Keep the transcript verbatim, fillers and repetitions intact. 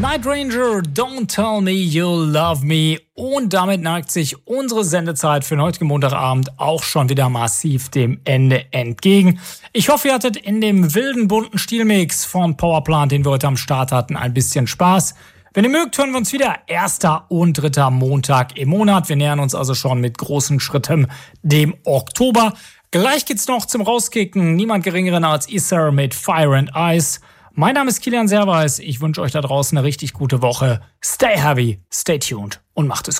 Night Ranger, Don't Tell Me You Love Me. Und damit neigt sich unsere Sendezeit für den heutigen Montagabend auch schon wieder massiv dem Ende entgegen. Ich hoffe, ihr hattet in dem wilden, bunten Stilmix von Powerplant, den wir heute am Start hatten, ein bisschen Spaß. Wenn ihr mögt, hören wir uns wieder erster und dritter Montag im Monat. Wir nähern uns also schon mit großen Schritten dem Oktober. Gleich geht's noch zum Rauskicken. Niemand geringeren als Ether mit Fire and Ice. Mein Name ist Kilian Serweis. Ich wünsche euch da draußen eine richtig gute Woche. Stay heavy, stay tuned und macht es gut.